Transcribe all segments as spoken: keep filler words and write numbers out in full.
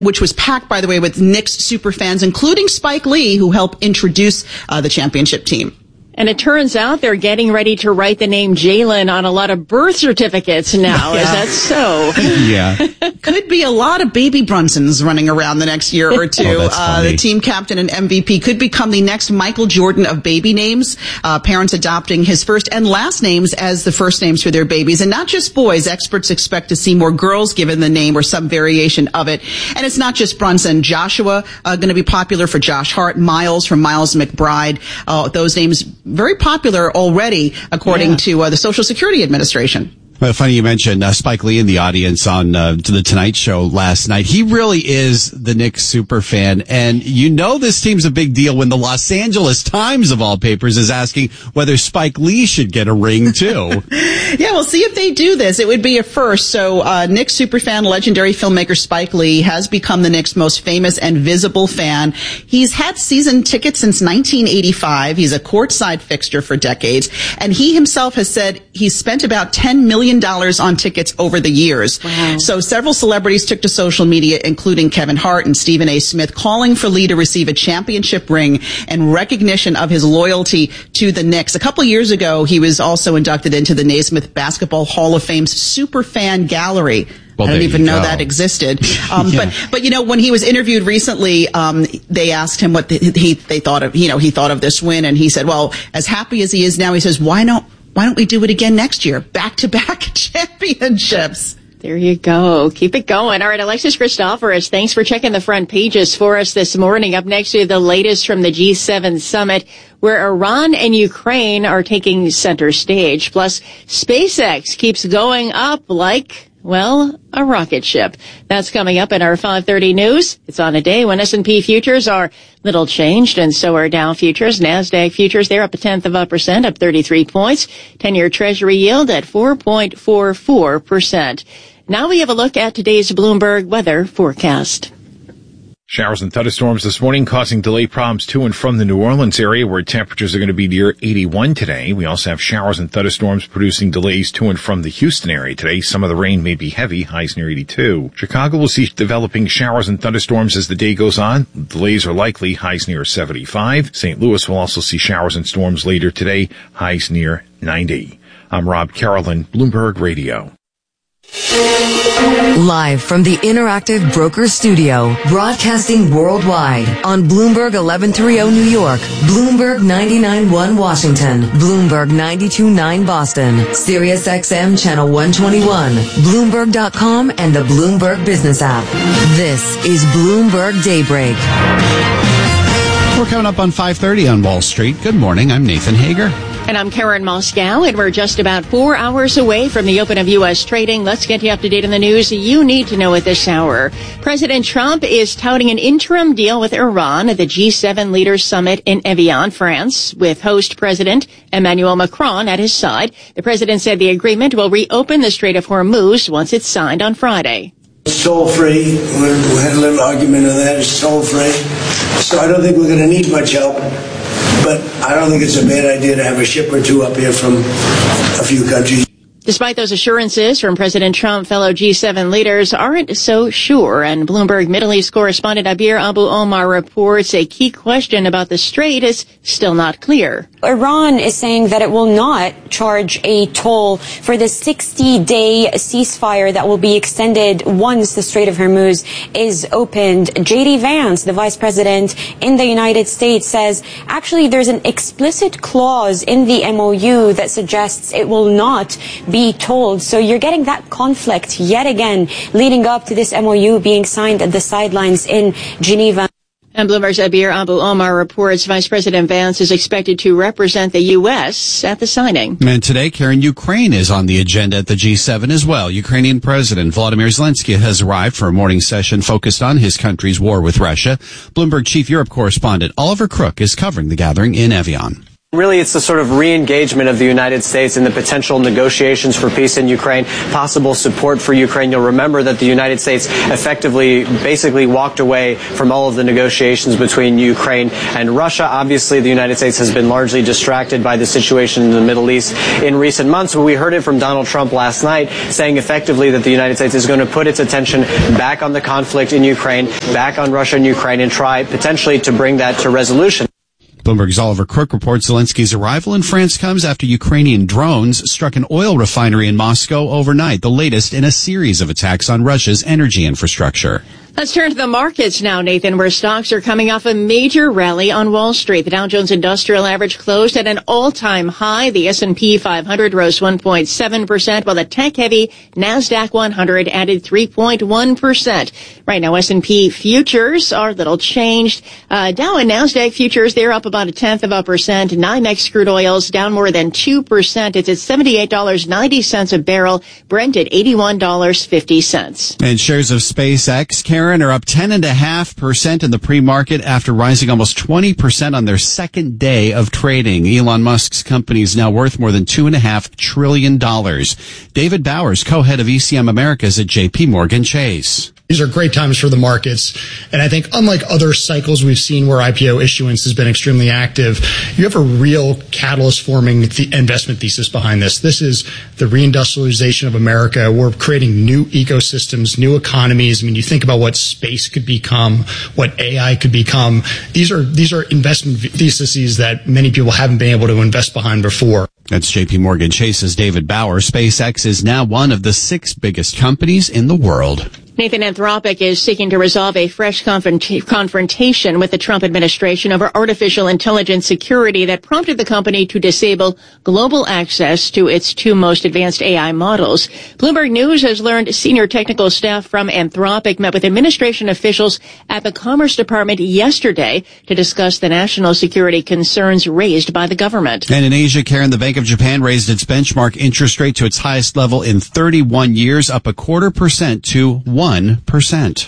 which was packed, by the way, with Knicks superfans, including Spike Lee, who helped introduce uh, the championship team. And it turns out they're getting ready to write the name Jalen on a lot of birth certificates now. Yeah. Is that so? Yeah. Could be a lot of baby Brunsons running around the next year or two. Oh, that's uh, the team captain and M V P could become the next Michael Jordan of baby names. Uh, parents adopting his first and last names as the first names for their babies. And not just boys. Experts expect to see more girls given the name or some variation of it. And it's not just Brunson. Joshua, uh, going to be popular for Josh Hart. Miles from Miles McBride. Uh, those names very popular already, according yeah. to uh, the Social Security Administration. Well, funny you mentioned uh, Spike Lee in the audience on uh, to the Tonight Show last night. He really is the Knicks super fan, and you know this team's a big deal when the Los Angeles Times, of all papers, is asking whether Spike Lee should get a ring too. Yeah, we'll see if they do this. It would be a first. So, uh, Knicks superfan, legendary filmmaker Spike Lee has become the Knicks' most famous and visible fan. He's had season tickets since nineteen eighty-five. He's a courtside fixture for decades, and he himself has said he's spent about ten million dollars on tickets over the years. Wow. So several celebrities took to social media, including Kevin Hart and Stephen A. Smith, calling for Lee to receive a championship ring in recognition of his loyalty to the Knicks. A couple years ago, he was also inducted into the Naismith Basketball Hall of Fame's Superfan Gallery. Well, I didn't even know go. that existed. Um, yeah. But, but you know, when he was interviewed recently, um, they asked him what the, he they thought of. You know, he thought of this win, and he said, "Well, as happy as he is now, he says, why not? Why don't we do it again next year? Back-to-back championships." There you go. Keep it going. All right, Alexis Christoforous, thanks for checking the front pages for us this morning. Up next, we have the latest from the G seven summit, where Iran and Ukraine are taking center stage. Plus, SpaceX keeps going up like, well, a rocket ship. That's coming up in our five thirty news. It's on a day when S and P futures are little changed, and so are Dow futures. NASDAQ futures, they're up a tenth of a percent, up thirty-three points. ten-year Treasury yield at four point four four percent. Now we have a look at today's Bloomberg weather forecast. Showers and thunderstorms this morning causing delay problems to and from the New Orleans area, where temperatures are going to be near eighty-one today. We also have showers and thunderstorms producing delays to and from the Houston area today. Some of the rain may be heavy, highs near eighty-two. Chicago will see developing showers and thunderstorms as the day goes on. Delays are likely, highs near seventy-five. Saint Louis will also see showers and storms later today, highs near ninety. I'm Rob Carolyn, Bloomberg Radio. Live from the Interactive Broker Studio, broadcasting worldwide on Bloomberg eleven thirty New York, Bloomberg ninety-nine point one Washington, Bloomberg ninety-two point nine Boston, Sirius X M Channel one twenty-one, Bloomberg dot com, and the Bloomberg Business app. This is Bloomberg Daybreak. We're coming up on five thirty on Wall Street. Good morning. I'm Nathan Hager. And I'm Karen Moscow, and we're just about four hours away from the open of U S trading. Let's get you up to date on the news you need to know at this hour. President Trump is touting an interim deal with Iran at the G seven Leaders Summit in Evian, France, with host President Emmanuel Macron at his side. The president said the agreement will reopen the Strait of Hormuz once it's signed on Friday. It's toll-free. We had a little argument on that. It's toll-free. So I don't think we're going to need much help. But I don't think it's a bad idea to have a ship or two up here from a few countries. Despite those assurances from President Trump, fellow G seven leaders aren't so sure. And Bloomberg Middle East correspondent Abir Abu Omar reports a key question about the strait is still not clear. Iran is saying that it will not charge a toll for the sixty-day ceasefire that will be extended once the Strait of Hormuz is opened. J D Vance, the vice president in the United States, says actually there's an explicit clause in the M O U that suggests it will not be told. So you're getting that conflict yet again leading up to this M O U being signed at the sidelines in Geneva. And Bloomberg's Abir Abu Omar reports Vice President Vance is expected to represent the U S at the signing. And today, Karen, Ukraine is on the agenda at the G seven as well. Ukrainian President Volodymyr Zelensky has arrived for a morning session focused on his country's war with Russia. Bloomberg Chief Europe correspondent Oliver Crook is covering the gathering in Evian. Really, it's the sort of re-engagement of the United States in the potential negotiations for peace in Ukraine, possible support for Ukraine. You'll remember that the United States effectively, basically walked away from all of the negotiations between Ukraine and Russia. Obviously, the United States has been largely distracted by the situation in the Middle East in recent months. But we heard it from Donald Trump last night, saying effectively that the United States is going to put its attention back on the conflict in Ukraine, back on Russia and Ukraine, and try potentially to bring that to resolution. Bloomberg's Oliver Crook reports Zelensky's arrival in France comes after Ukrainian drones struck an oil refinery in Moscow overnight, the latest in a series of attacks on Russia's energy infrastructure. Let's turn to the markets now, Nathan, where stocks are coming off a major rally on Wall Street. The Dow Jones Industrial Average closed at an all-time high. The S and P five hundred rose one point seven percent, while the tech-heavy NASDAQ one hundred added three point one percent. Right now, S and P futures are little changed. Uh, Dow and NASDAQ futures, they're up about a tenth of a percent. NYMEX crude oils down more than two percent. It's at seventy-eight dollars and ninety cents a barrel. Brent at eighty-one dollars and fifty cents. And shares of SpaceX, Karen, are up ten point five percent in the pre-market after rising almost twenty percent on their second day of trading. Elon Musk's company is now worth more than two point five trillion dollars. David Bowers, co-head of E C M Americas at J P Morgan Chase. These are great times for the markets. And I think unlike other cycles we've seen where I P O issuance has been extremely active, you have a real catalyst forming th- investment thesis behind this. This is the reindustrialization of America. We're creating new ecosystems, new economies. I mean, you think about what space could become, what A I could become. These are, these are investment theses that many people haven't been able to invest behind before. That's J P Morgan Chase's David Bauer. SpaceX is now one of the six biggest companies in the world. Nathan, Anthropic is seeking to resolve a fresh confront- confrontation with the Trump administration over artificial intelligence security that prompted the company to disable global access to its two most advanced A I models. Bloomberg News has learned senior technical staff from Anthropic met with administration officials at the Commerce Department yesterday to discuss the national security concerns raised by the government. And in Asia, Karen, the Bank of Japan raised its benchmark interest rate to its highest level in thirty-one years, up a quarter percent to one percent.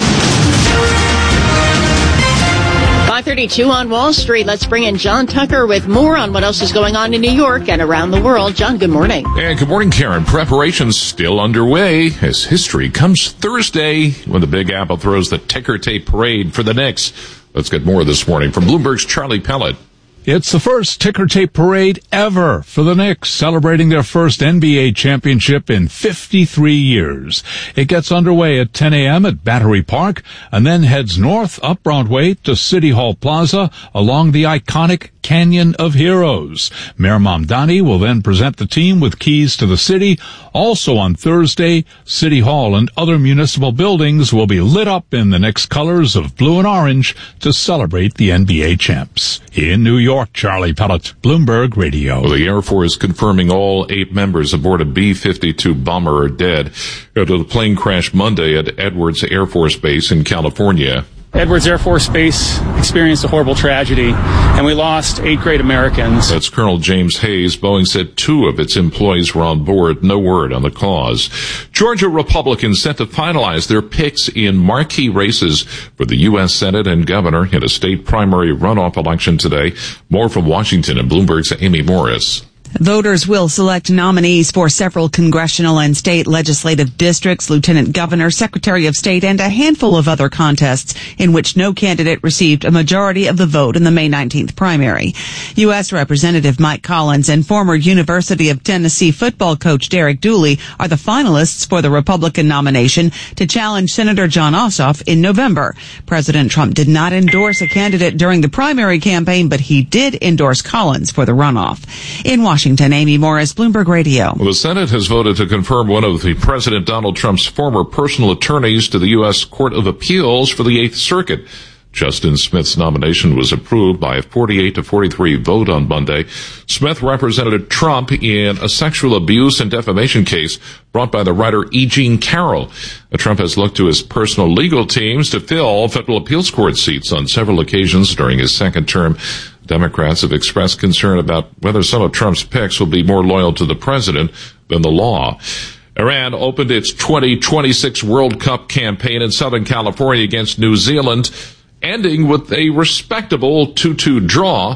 five thirty-two on Wall Street. Let's bring in John Tucker with more on what else is going on in New York and around the world. John, good morning. And good morning, Karen. Preparations still underway as history comes Thursday when the Big Apple throws the ticker tape parade for the Knicks. Let's get more this morning from Bloomberg's Charlie Pellet. It's the first ticker tape parade ever for the Knicks, celebrating their first N B A championship in fifty-three years. It gets underway at ten a.m. at Battery Park and then heads north up Broadway to City Hall Plaza along the iconic Canyon of Heroes. Mayor Mamdani will then present the team with keys to the city. Also on Thursday, City Hall and other municipal buildings will be lit up in the Knicks colors of blue and orange to celebrate the N B A champs. In New York, Charlie Pellet, Bloomberg Radio. Well, the Air Force confirming all eight members aboard a B fifty-two bomber are dead after the plane crashed Monday at Edwards Air Force Base in California. Edwards Air Force Base experienced a horrible tragedy, and we lost eight great Americans. That's Colonel James Hayes. Boeing said two of its employees were on board. No word on the cause. Georgia Republicans set to finalize their picks in marquee races for the U S Senate and governor in a state primary runoff election today. More from Washington and Bloomberg's Amy Morris. Voters will select nominees for several congressional and state legislative districts, lieutenant governor, secretary of state, and a handful of other contests in which no candidate received a majority of the vote in the May nineteenth primary. U S Representative Mike Collins and former University of Tennessee football coach Derek Dooley are the finalists for the Republican nomination to challenge Senator Jon Ossoff in November. President Trump did not endorse a candidate during the primary campaign, but he did endorse Collins for the runoff. In Washington, Washington, Amy Morris, Bloomberg Radio. Well, the Senate has voted to confirm one of the President Donald Trump's former personal attorneys to the U S Court of Appeals for the Eighth Circuit. Justin Smith's nomination was approved by a forty-eight to forty-three vote on Monday. Smith represented Trump in a sexual abuse and defamation case brought by the writer E. Jean Carroll. Trump has looked to his personal legal teams to fill federal appeals court seats on several occasions during his second term. Democrats have expressed concern about whether some of Trump's picks will be more loyal to the president than the law. Iran opened its twenty twenty-six World Cup campaign in Southern California against New Zealand, ending with a respectable two two draw.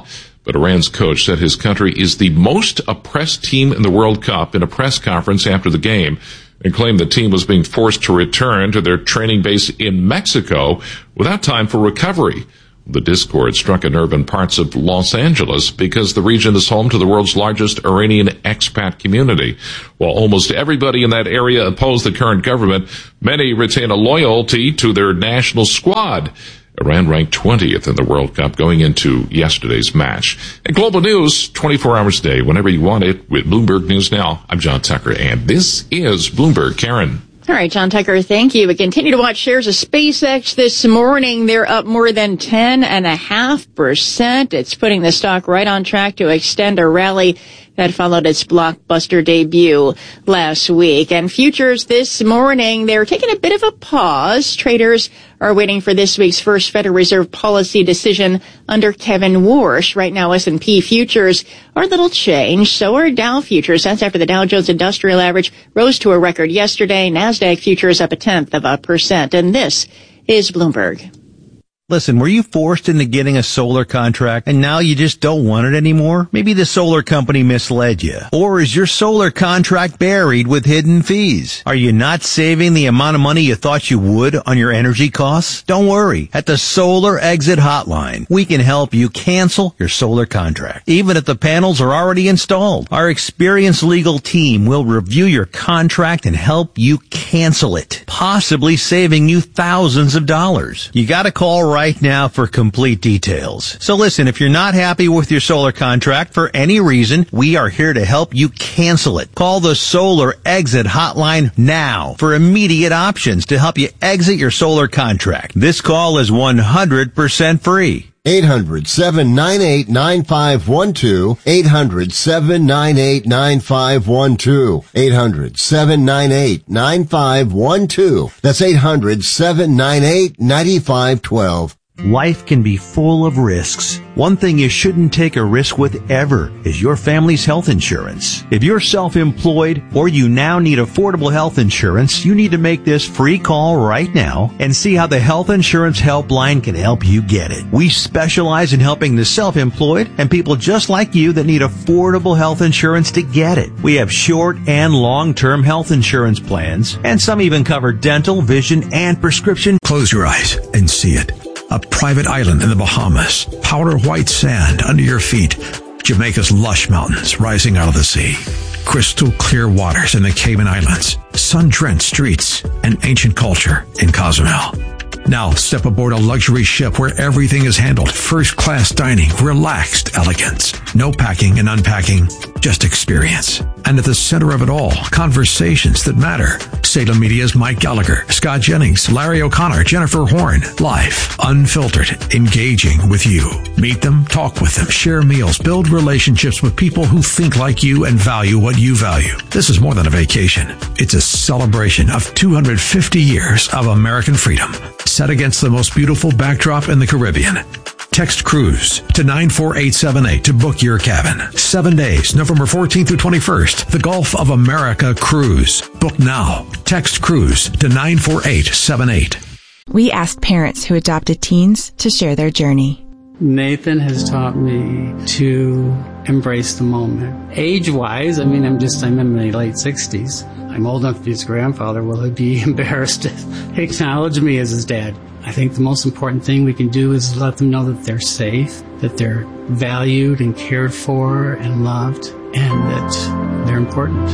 But Iran's coach said his country is the most oppressed team in the World Cup in a press conference after the game, and claimed the team was being forced to return to their training base in Mexico without time for recovery. The discord struck a nerve in parts of Los Angeles because the region is home to the world's largest Iranian expat community. While almost everybody in that area opposed the current government, many retain a loyalty to their national squad. Iran ranked twentieth in the World Cup going into yesterday's match. And global news, twenty-four hours a day, whenever you want it, with Bloomberg News Now. I'm John Tucker, and this is Bloomberg. Karen. All right, John Tucker, thank you. We continue to watch shares of SpaceX this morning. They're up more than ten and a half percent. It's putting the stock right on track to extend a rally that followed its blockbuster debut last week. And futures this morning, they're taking a bit of a pause. Traders are waiting for this week's first Federal Reserve policy decision under Kevin Warsh. Right now, S and P futures are a little changed. So are Dow futures. That's after the Dow Jones Industrial Average rose to a record yesterday. NASDAQ futures up a tenth of a percent. And this is Bloomberg. Listen, were you forced into getting a solar contract and now you just don't want it anymore? Maybe the solar company misled you. Or is your solar contract buried with hidden fees? Are you not saving the amount of money you thought you would on your energy costs? Don't worry. At the Solar Exit Hotline, we can help you cancel your solar contract, even if the panels are already installed. Our experienced legal team will review your contract and help you cancel it, possibly saving you thousands of dollars. You gotta call right now for complete details. So listen, if you're not happy with your solar contract for any reason, we are here to help you cancel it. Call the Solar Exit Hotline now for immediate options to help you exit your solar contract. This call is one hundred percent free. eight hundred, seven nine eight, nine five one two. eight hundred, seven nine eight, nine five one two. eight hundred, seven nine eight, nine five one two. That's eight hundred, seven nine eight, nine five one two. Life can be full of risks. One thing you shouldn't take a risk with ever is your family's health insurance. If you're self-employed or you now need affordable health insurance, you need to make this free call right now and see how the Health Insurance Helpline can help you get it. We specialize in helping the self-employed and people just like you that need affordable health insurance to get it. We have short and long-term health insurance plans, and some even cover dental, vision, and prescription. Close your eyes and see it. A private island in the Bahamas, powder white sand under your feet, Jamaica's lush mountains rising out of the sea, crystal clear waters in the Cayman Islands, sun-drenched streets, and ancient culture in Cozumel. Now step aboard a luxury ship where everything is handled, first-class dining, relaxed elegance, no packing and unpacking, just experience. And at the center of it all, conversations that matter. Salem Media's Mike Gallagher, Scott Jennings, Larry O'Connor, Jennifer Horn. Live, unfiltered, engaging with you. Meet them, talk with them, share meals, build relationships with people who think like you and value what you value. This is more than a vacation. It's a celebration of two hundred fifty years of American freedom, set against the most beautiful backdrop in the Caribbean. Text cruise to nine four eight seven eight to book your cabin. Seven days, November fourteenth through twenty-first. The Gulf of America Cruise. Book now. Text cruise to nine four eight seven eight. We asked parents who adopted teens to share their journey. Nathan has taught me to embrace the moment. Age-wise, I mean, I'm just, I'm in my late sixties. I'm old enough to be his grandfather. Will he be embarrassed to acknowledge me as his dad? I think the most important thing we can do is let them know that they're safe, that they're valued and cared for and loved, and that they're important.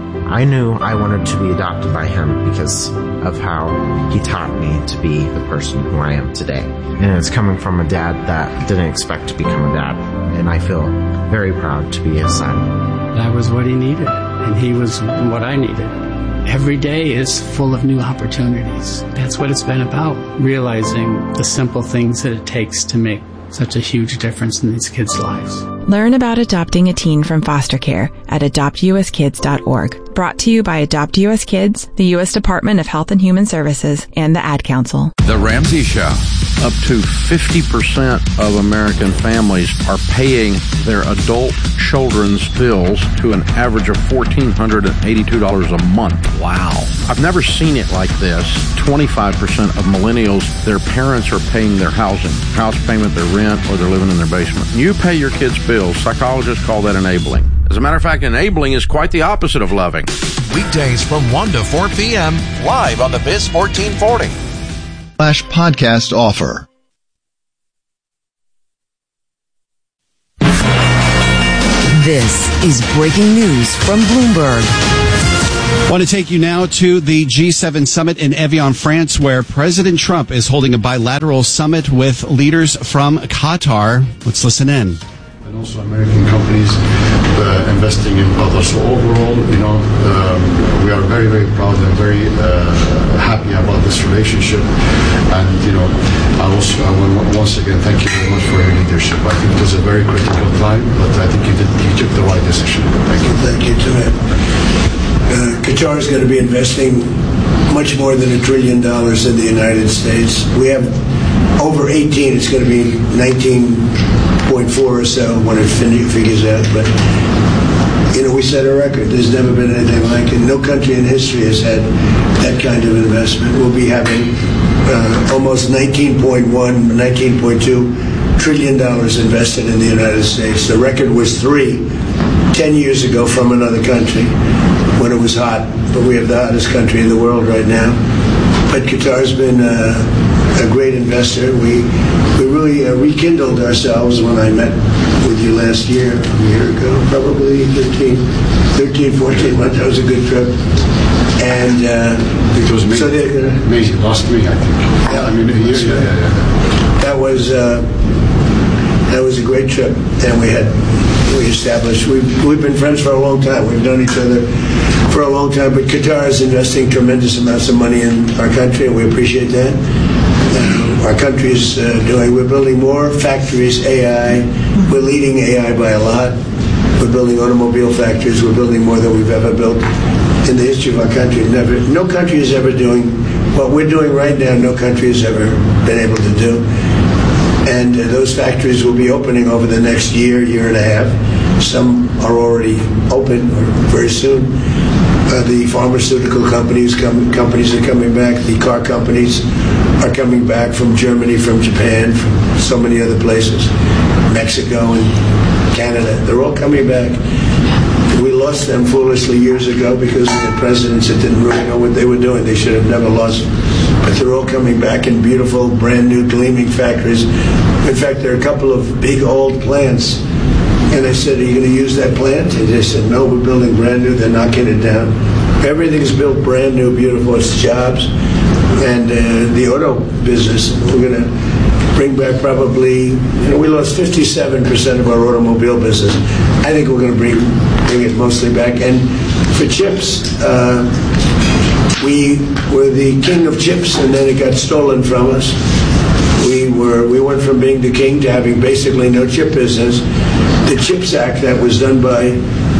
I knew I wanted to be adopted by him because of how he taught me to be the person who I am today. And it's coming from a dad that didn't expect to become a dad, and I feel very proud to be his son. That was what he needed, and he was what I needed. Every day is full of new opportunities. That's what it's been about, realizing the simple things that it takes to make such a huge difference in these kids' lives. Learn about adopting a teen from foster care at adopt u s kids dot org. Brought to you by Adopt U S Kids, the U S Department of Health and Human Services, and the Ad Council. The Ramsey Show. Up to fifty percent of American families are paying their adult children's bills to an average of one thousand four hundred eighty-two dollars a month. Wow. I've never seen it like this. twenty-five percent of millennials, their parents are paying their housing, house payment, their rent, or they're living in their basement. You pay your kids' bills. Psychologists call that enabling. As a matter of fact, enabling is quite the opposite of loving. Weekdays from one to four p.m. live on the Biz fourteen forty. Slash podcast offer. This is breaking news from Bloomberg. I want to take you now to the G seven summit in Evian, France, where President Trump is holding a bilateral summit with leaders from Qatar. Let's listen in. And also American companies uh, investing in Qatar. So overall, you know, um, we are very, very proud and very uh, happy about this relationship. And, you know, I also I want once again thank you very much for your leadership. I think it was a very critical time, but I think you did you took the right decision. Thank you. Thank you, Tim. Uh, Qatar is going to be investing much more than a trillion dollars in the United States. We have over eighteen. It's going to be nineteen point four or so when it figures out. But, you know, we set a record. There's never been anything like it. No country in history has had that kind of investment. We'll be having uh, almost nineteen point one, nineteen point two trillion dollars invested in the United States. The record was three ten years ago from another country when it was hot. But we have the hottest country in the world right now. But Qatar's been uh, a great investor. We we really uh, rekindled ourselves when I met with you last year, a year ago, probably thirteen, thirteen, fourteen months. That was a good trip. And uh, it was amazing. So they, uh, amazing. Last me, I think. Yeah, I mean, a year. Yeah, yeah, yeah. That was uh, that was a great trip, and we had we established. We've we've been friends for a long time. We've known each other for a long time. But Qatar is investing tremendous amounts of money in our country, and we appreciate that. Uh, our country is uh, doing. We're building more factories, A I. We're leading A I by a lot. We're building automobile factories. We're building more than we've ever built in the history of our country. Never, no country is ever doing what we're doing right now. No country has ever been able to do. And uh, those factories will be opening over the next year, year and a half. Some are already open or very soon. Uh, the pharmaceutical companies come, companies are coming back. The car companies are coming back from Germany, from Japan, from so many other places, Mexico and Canada. They're all coming back. We lost them foolishly years ago because we had presidents that didn't really know what they were doing. They should have never lost them. But they're all coming back in beautiful, brand new, gleaming factories. In fact, there are a couple of big old plants. And I said, are you going to use that plant? And they said, no, we're building brand new. They're knocking it down. Everything's built brand new, beautiful. It's jobs. And uh, the auto business, we're going to bring back probably, you know, we lost fifty-seven percent of our automobile business. I think we're going to bring, bring it mostly back. And for chips, uh, we were the king of chips, and then it got stolen from us. We were we went from being the king to having basically no chip business. The CHIPS Act that was done by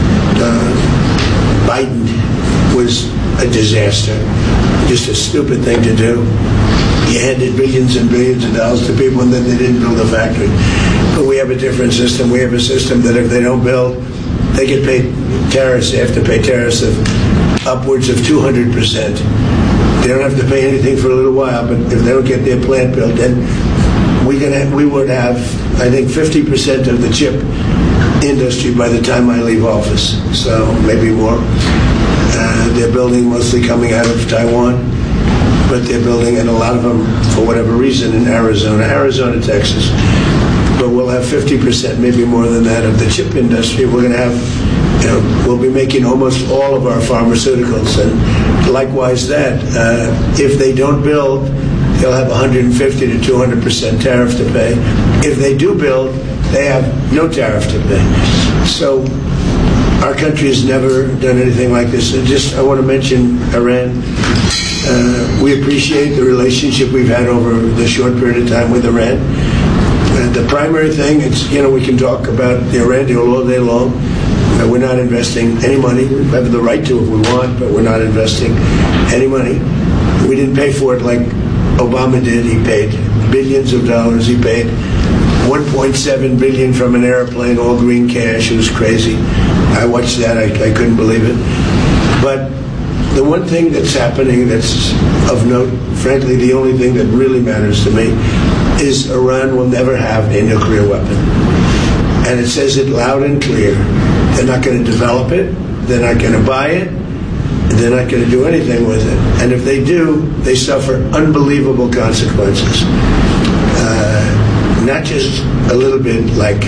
uh, Biden was a disaster. Just a stupid thing to do. He handed billions and billions of dollars to people, and then they didn't build a factory. But we have a different system. We have a system that if they don't build, they get paid tariffs. They have to pay tariffs of upwards of two hundred percent. They don't have to pay anything for a little while, but if they don't get their plant built, then we can we would have, I think, fifty percent of the chip industry by the time I leave office. So maybe more. Uh, they're building mostly coming out of Taiwan, but they're building, and a lot of them, for whatever reason, in Arizona, Arizona, Texas. But we'll have fifty percent, maybe more than that, of the chip industry. We're going to have, you know, we'll be making almost all of our pharmaceuticals. And likewise that, uh, if they don't build, they'll have one hundred fifty to two hundred percent tariff to pay. If they do build, they have no tariff to pay. So our country has never done anything like this. And just, I want to mention Iran. Uh, we appreciate the relationship we've had over the short period of time with Iran. And the primary thing, it's, you know, we can talk about the Iran deal all day long. Uh, we're not investing any money. We have the right to if we want, but we're not investing any money. We didn't pay for it like Obama did. He paid billions of dollars. He paid one point seven billion dollars from an airplane, all green cash. It was crazy. I watched that. I, I couldn't believe it. But the one thing that's happening that's of note, frankly, the only thing that really matters to me, is Iran will never have a nuclear weapon. And it says it loud and clear. They're not going to develop it. They're not going to buy it. They're not going to do anything with it. And if they do, they suffer unbelievable consequences. Uh, not just a little bit like,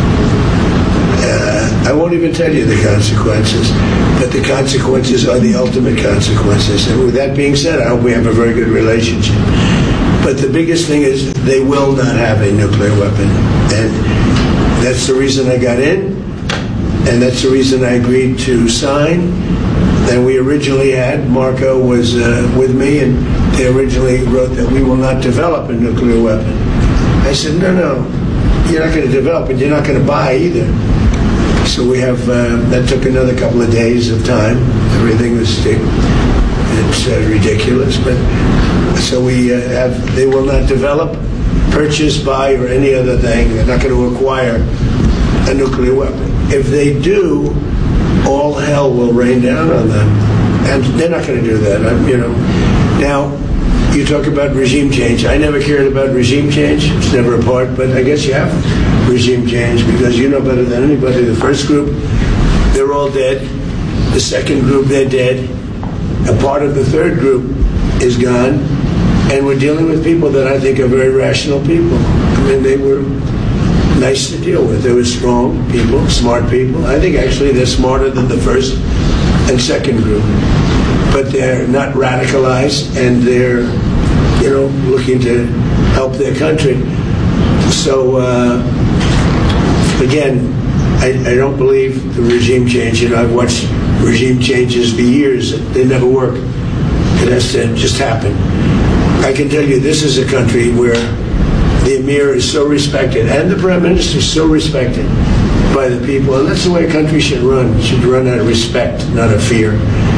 uh, I won't even tell you the consequences, but the consequences are the ultimate consequences. And with that being said, I hope we have a very good relationship. But the biggest thing is they will not have a nuclear weapon. And that's the reason I got in, and that's the reason I agreed to sign. And we originally had, Marco was uh, with me, and they originally wrote that we will not develop a nuclear weapon. I said, no, no, you're not going to develop it, you're not going to buy either. So we have, uh, that took another couple of days of time. Everything was, it's uh, ridiculous, but so we uh, have, they will not develop, purchase, buy, or any other thing. They're not going to acquire a nuclear weapon. If they do, all hell will rain down on them, and they're not going to do that. I'm, you know, now you talk about regime change. I never cared about regime change. It's never a part, but I guess you have regime change because you know better than anybody. The first group, they're all dead. The second group, they're dead. A part of the third group is gone, and we're dealing with people that I think are very rational people. I mean, they were nice to deal with. They were strong people, smart people. I think actually they're smarter than the first and second group. But they're not radicalized, and they're, you know, looking to help their country. So, uh, again, I, I don't believe the regime change. You know, I've watched regime changes for years. They never work. It has to just happen. I can tell you this is a country where the Emir is so respected, and the Prime Minister is so respected by the people, and that's the way a country should run. It should run out of respect, not of fear.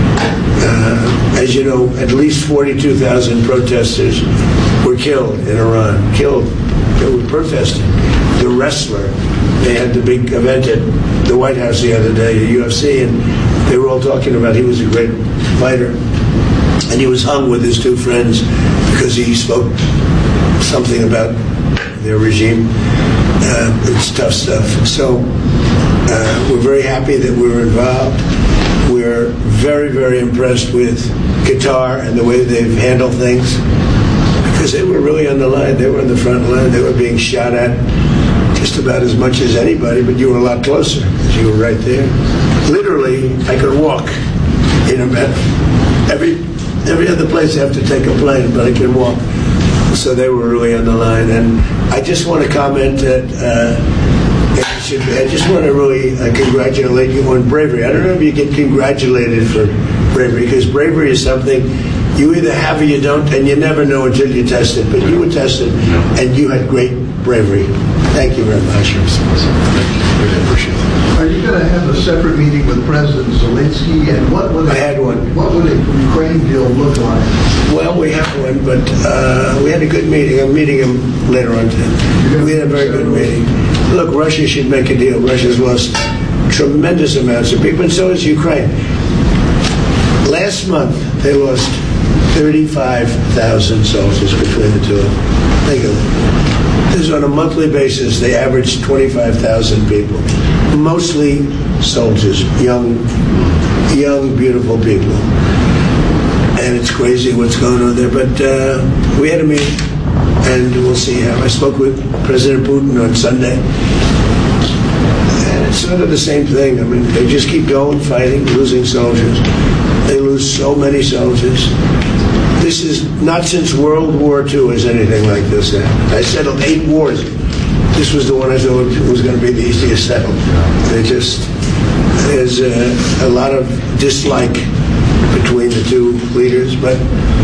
Uh, as you know, at least forty-two thousand protesters were killed in Iran, killed. They were protesting. The wrestler, they had the big event at the White House the other day, the U F C, and they were all talking about he was a great fighter. And he was hung with his two friends because he spoke something about their regime. Uh, it's tough stuff. So uh, we're very happy that we were involved. We're very, very impressed with Qatar and the way they've handled things because they were really on the line. They were on the front line. They were being shot at just about as much as anybody, but you were a lot closer because you were right there. Literally, I could walk in about every every other place I have to take a plane, but I can walk. So they were really on the line. And I just want to comment that uh, I, should, I just want to really uh, congratulate you on bravery. I don't know if you get congratulated for bravery, because bravery is something you either have or you don't, and you never know until you test it. But you were tested, and you had great bravery. Thank you very much. Really appreciate it. Are you going to have a separate meeting with President Zelensky? And what would a, I had one. What would a Ukraine deal look like? Well, we have one, but uh, we had a good meeting. I'm meeting him later on today. We had a very good meeting. Look, Russia should make a deal. Russia's lost tremendous amounts of people, and so has Ukraine. Last month, they lost thirty-five thousand soldiers between the two of them. Think of it. This is on a monthly basis. They average twenty-five thousand people, mostly soldiers, young, young, beautiful people. And it's crazy what's going on there. But uh, we had a meeting, and we'll see how. I spoke with President Putin on Sunday, and it's sort of the same thing. I mean, they just keep going, fighting, losing soldiers. They lose so many soldiers. This is not since World War Two has anything like this happened. I settled eight wars. This was the one I thought was going to be the easiest settled. They just, there's a, a lot of dislike between the two leaders, but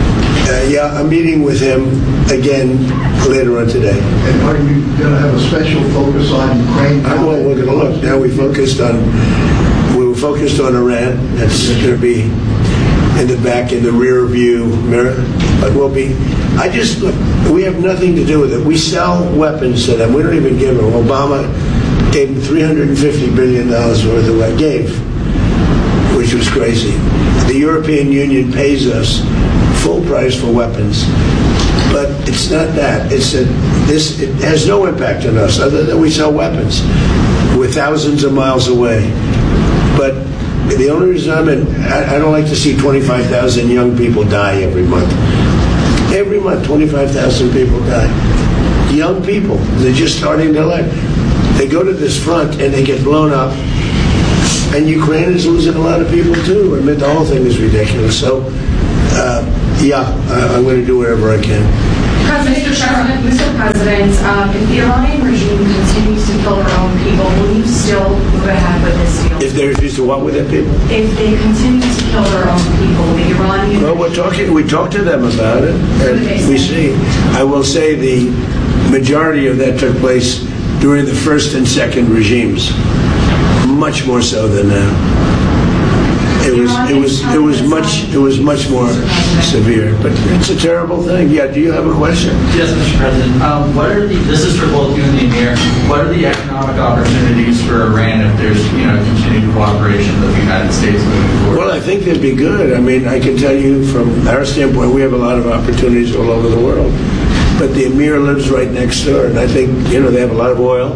Uh, yeah, I'm meeting with him again later on today. And are you going to have a special focus on Ukraine? I will. We're going to look. Now we focused on we were focused on Iran. That's going to be in the back, in the rear view mirror. But we'll be. I just look. We have nothing to do with it. We sell weapons to them. We don't even give them. Obama gave them three hundred fifty billion dollars worth of what gave, which was crazy. The European Union pays us full price for weapons, but it's not that. It's that this it has no impact on us other than we sell weapons. We're thousands of miles away. But the only reason I'm in, I, I don't like to see twenty-five thousand young people die every month. Every month, twenty-five thousand people die. Young people, they're just starting their life. They go to this front and they get blown up. And Ukraine is losing a lot of people too. I mean, the whole thing is ridiculous. So, uh, yeah, I, I'm going to do whatever I can. President, Mister President, um, if the Iranian regime continues to kill their own people, will you still move ahead with this deal? If they refuse to what with their people? If they continue to kill their own people, the Iranian... Well, we're talking, we talked to them about it, and we see. I will say the majority of that took place during the first and second regimes. Much more so than now. It was it was it was much it was much more severe, but it's a terrible thing. Yeah. Do you have a question? Yes, Mister President. Um, what are the? This is for both you and the Emir. What are the economic opportunities for Iran if there's you know continued cooperation with the United States moving forward? Well, I think they'd be good. I mean, I can tell you from our standpoint, we have a lot of opportunities all over the world. But the Emir lives right next door, and I think you know they have a lot of oil.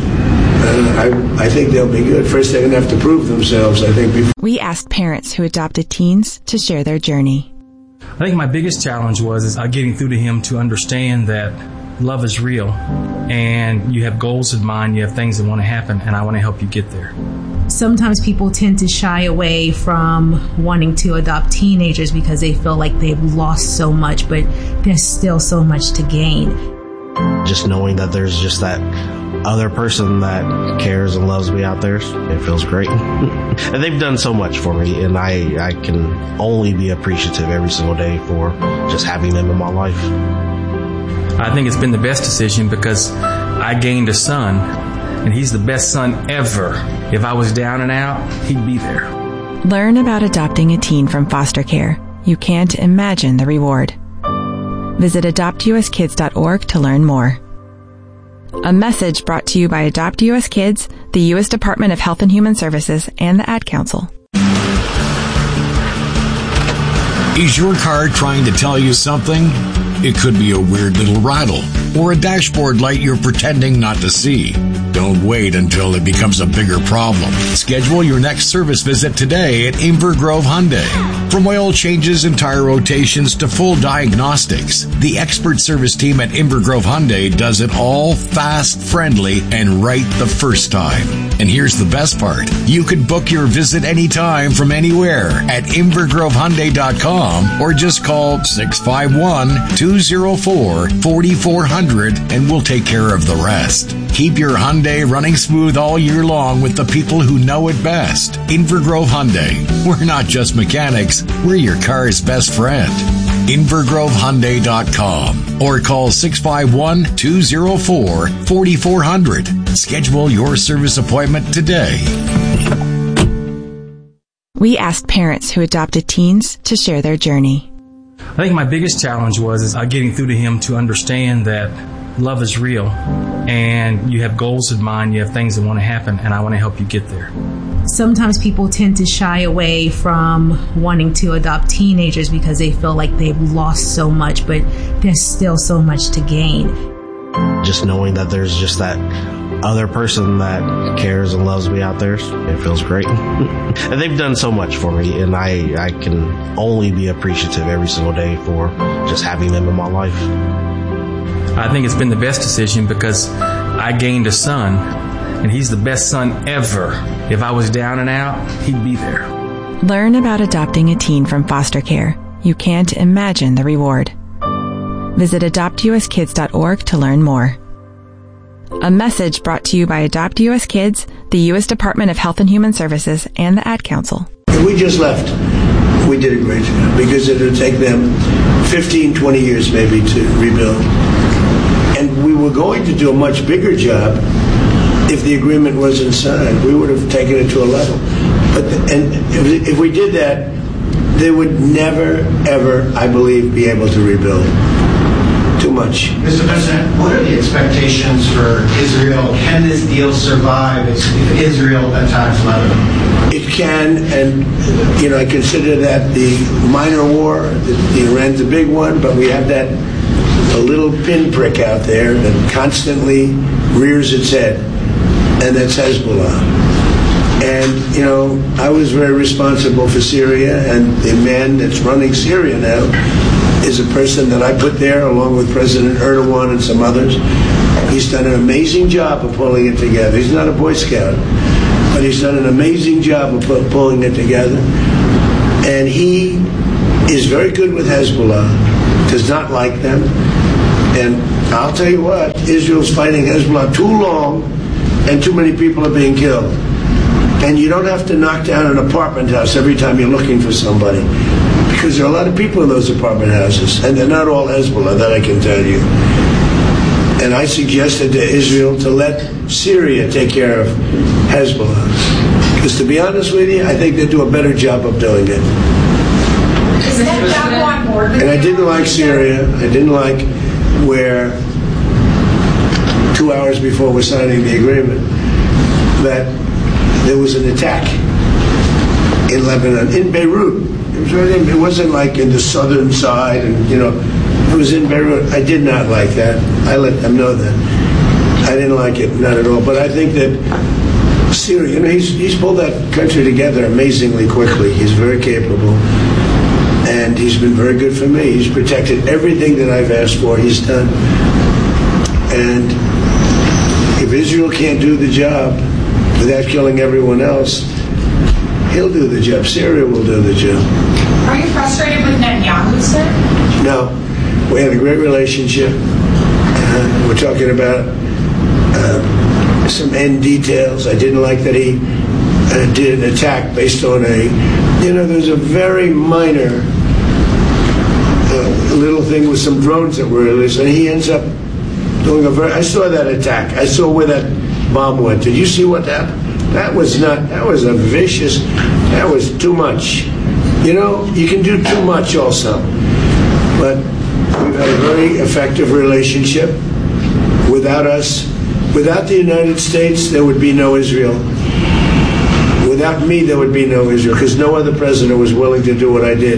Uh, I, I think they'll be good. First, they're going to have to prove themselves, I think. Before. We asked parents who adopted teens to share their journey. I think my biggest challenge was is, uh, getting through to him to understand that love is real and you have goals in mind, you have things that want to happen, and I want to help you get there. Sometimes people tend to shy away from wanting to adopt teenagers because they feel like they've lost so much, but there's still so much to gain. Just knowing that there's just that other person that cares and loves me out there, it feels great. And they've done so much for me, and I, I can only be appreciative every single day for just having them in my life. I think it's been the best decision because I gained a son, and he's the best son ever. If I was down and out, he'd be there. Learn about adopting a teen from foster care. You can't imagine the reward. Visit adopt u s kids dot org to learn more. A message brought to you by Adopt U S Kids, the U S Department of Health and Human Services, and the Ad Council. Is your car trying to tell you something? It could be a weird little rattle or a dashboard light you're pretending not to see. Don't wait until it becomes a bigger problem. Schedule your next service visit today at Inver Grove Hyundai. From oil changes and tire rotations to full diagnostics, the expert service team at Inver Grove Hyundai does it all fast, friendly, and right the first time. And here's the best part. You can book your visit anytime from anywhere at inver grove hyundai dot com or just call six five one, two oh four, four four zero zero and we'll take care of the rest. Keep your Hyundai running smooth all year long with the people who know it best. Inver Grove Hyundai. We're not just mechanics, we're your car's best friend. inver grove hyundai dot com or call six five one, two oh four, four four zero zero. Schedule your service appointment today. We asked parents who adopted teens to share their journey. I think my biggest challenge was is, uh, getting through to him to understand that love is real and you have goals in mind, you have things that want to happen, and I want to help you get there. Sometimes people tend to shy away from wanting to adopt teenagers because they feel like they've lost so much, but there's still so much to gain. Just knowing that there's just that other person that cares and loves me out there, it feels great. And they've done so much for me, and I, I can only be appreciative every single day for just having them in my life. I think it's been the best decision because I gained a son, and he's the best son ever. If I was down and out, he'd be there. Learn about adopting a teen from foster care. You can't imagine the reward. Visit adopt u s kids dot org to learn more. A message brought to you by Adopt U S Kids, the U S Department of Health and Human Services, and the Ad Council. We just left. we did a great job because it would take them fifteen, twenty years maybe to rebuild. And we were going to do a much bigger job if the agreement wasn't signed. We would have taken it to a level. But the, and if, if we did that, they would never, ever, I believe, be able to rebuild. Too much. Mister President, what are the expectations for Israel? Can this deal survive if Israel attacks Lebanon? It can, and you know, I consider that the minor war. The, the Iran's a big one, but we have that a little pinprick out there that constantly rears its head, and that's Hezbollah. And you know, I was very responsible for Syria, and the man that's running Syria now is a person that I put there along with President Erdogan and some others. He's done an amazing job of pulling it together. He's not a Boy Scout, but he's done an amazing job of pu- pulling it together. And he is very good with Hezbollah, does not like them. And I'll tell you what, Israel's fighting Hezbollah too long, and too many people are being killed. And you don't have to knock down an apartment house every time you're looking for somebody, because there are a lot of people in those apartment houses, and they're not all Hezbollah, that I can tell you. And I suggested to Israel to let Syria take care of Hezbollah. Because to be honest with you, I think they do a better job of doing it. And I didn't like Syria. I didn't like where two hours before we're signing the agreement that there was an attack in Lebanon, in Beirut. It was right in, it wasn't like in the southern side, and you know, it was in Beirut. I did not like that. I let them know that. I didn't like it, not at all. But I think that Syria, you know, he's he's pulled that country together amazingly quickly. He's very capable, and he's been very good for me. He's protected everything that I've asked for. He's done. And if Israel can't do the job without killing everyone else, he'll do the job. Syria will do the job. Are you frustrated with Netanyahu, sir? No. We had a great relationship. Uh, we're talking about uh, some end details. I didn't like that he uh, did an attack based on a, you know, there's a very minor uh, little thing with some drones that were released, and he ends up doing a very, I saw that attack. I saw where that bomb went. Did you see what happened? That was not, that was a vicious, that was too much. You know, you can do too much also. But we've had a very effective relationship. Without us, without the United States, there would be no Israel. Without me, there would be no Israel, because no other president was willing to do what I did.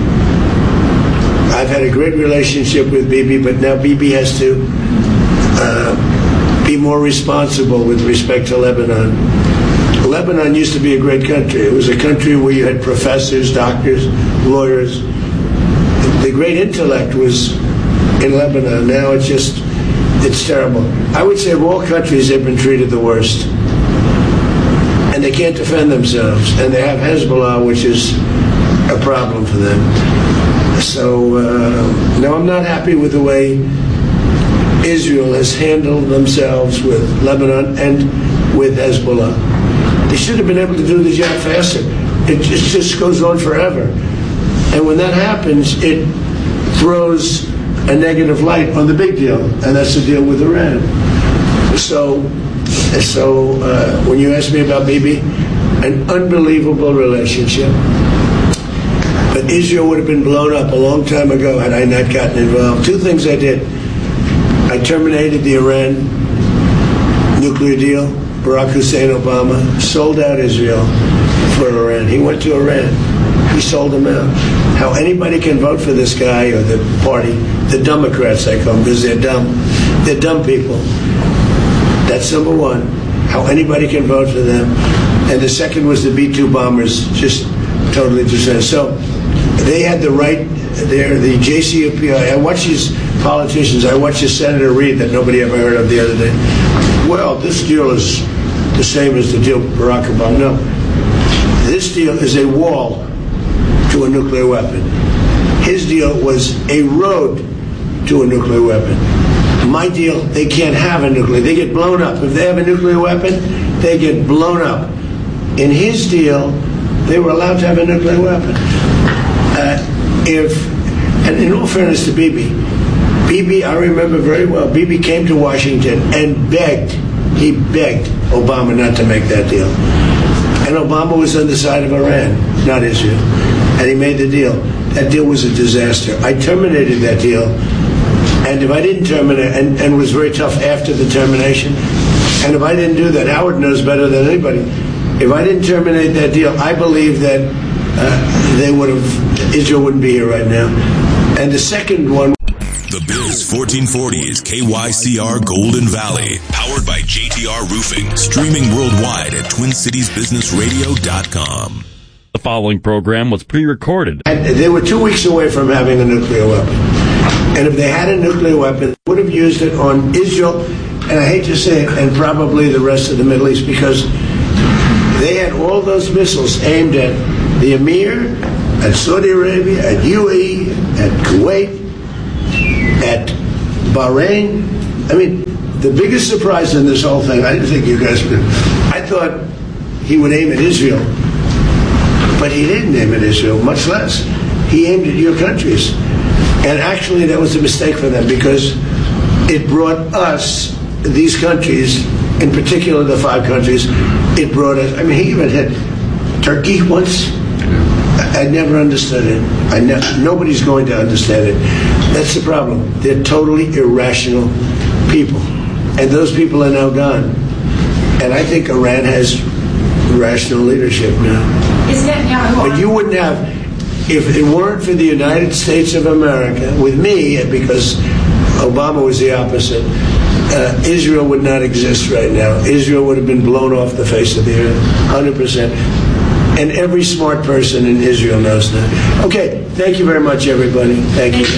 I've had a great relationship with Bibi, but now Bibi has to uh, be more responsible with respect to Lebanon. Lebanon used to be a great country. It was a country where you had professors, doctors, lawyers. The great intellect was in Lebanon. Now it's just, it's terrible. I would say of all countries, they've been treated the worst. And they can't defend themselves. And they have Hezbollah, which is a problem for them. So, uh, no, I'm not happy with the way Israel has handled themselves with Lebanon and with Hezbollah. They should have been able to do the job faster. It just, just goes on forever. And when that happens, it throws a negative light on the big deal, and that's the deal with Iran. So, so uh, when you ask me about Bibi, an unbelievable relationship. But Israel would have been blown up a long time ago had I not gotten involved. Two things I did. I terminated the Iran nuclear deal. Barack Hussein Obama sold out Israel for Iran. He went to Iran. He sold them out. How anybody can vote for this guy or the party, the Democrats I call them, because they're dumb. They're dumb people. That's number one. How anybody can vote for them. And the second was the B two bombers, just totally destroyed. So they had the right, they're the J C P O A. I watch these politicians, I watched the Senator Reid that nobody ever heard of the other day. Well, this deal is the same as the deal Barack Obama. No. This deal is a wall to a nuclear weapon. His deal was a road to a nuclear weapon. My deal, they can't have a nuclear. They get blown up. If they have a nuclear weapon, they get blown up. In his deal, they were allowed to have a nuclear weapon. Uh, if, and in all fairness to Bibi, Bibi, I remember very well, Bibi came to Washington and begged, he begged Obama not to make that deal. And Obama was on the side of Iran, not Israel. And he made the deal. That deal was a disaster. I terminated that deal. And if I didn't terminate, and, and was very tough after the termination, and if I didn't do that, Howard knows better than anybody, if I didn't terminate that deal, I believe that uh, they would have, Israel wouldn't be here right now. And the second one. The Biz fourteen forty is K Y C R Golden Valley, powered by J T R Roofing, streaming worldwide at twin cities business radio dot com. The following program was pre-recorded. And they were two weeks away from having a nuclear weapon. And if they had a nuclear weapon, they would have used it on Israel, and I hate to say it, and probably the rest of the Middle East, because they had all those missiles aimed at the Emir, at Saudi Arabia, at U A E, at Kuwait, at Bahrain. I mean, the biggest surprise in this whole thing, I didn't think you guys would, I thought he would aim at Israel, but he didn't aim at Israel, much less. He aimed at your countries. And actually that was a mistake for them, because it brought us, these countries, in particular the five countries, it brought us, I mean, he even hit Turkey once. I, I never understood it. I ne- nobody's going to understand it. That's the problem. They're totally irrational people. And those people are now gone. And I think Iran has rational leadership now. Is Netanyahu? But you wouldn't have, if it weren't for the United States of America, with me, because Obama was the opposite, uh, Israel would not exist right now. Israel would have been blown off the face of the earth, one hundred percent. And every smart person in Israel knows that. Okay, thank you very much, everybody. Thank you.